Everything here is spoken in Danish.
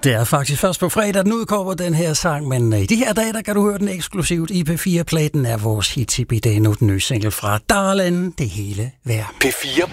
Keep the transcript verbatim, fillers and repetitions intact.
Det er faktisk først på fredag, den udkommer den her sang, men i de her dage, der kan du høre den eksklusivt i P fire Play. Den er vores hit i dag nu, den nye single fra Darlin', Det hele værd. P fire